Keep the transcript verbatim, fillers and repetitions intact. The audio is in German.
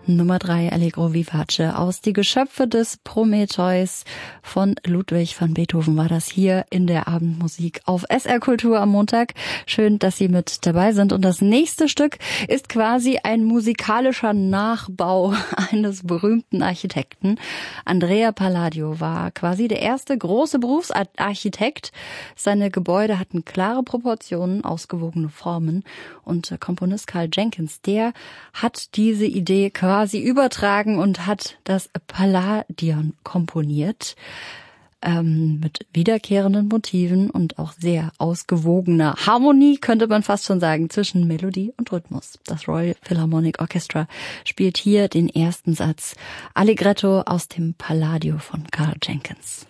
Nummer drei, Allegro vivace aus Die Geschöpfe des Prometheus von Ludwig van Beethoven war das hier in der Abendmusik auf S R Kultur am Montag. Schön, dass Sie mit dabei sind. Und das nächste Stück ist quasi ein musikalischer Nachbau eines berühmten Architekten. Andrea Palladio war quasi der erste große Berufsarchitekt. Seine Gebäude hatten klare Proportionen, ausgewogene Formen. Und Komponist Karl Jenkins, der hat diese Idee quasi übertragen und hat das Palladion komponiert. Ähm, mit wiederkehrenden Motiven und auch sehr ausgewogener Harmonie, könnte man fast schon sagen, zwischen Melodie und Rhythmus. Das Royal Philharmonic Orchestra spielt hier den ersten Satz Allegretto aus dem Palladio von Karl Jenkins.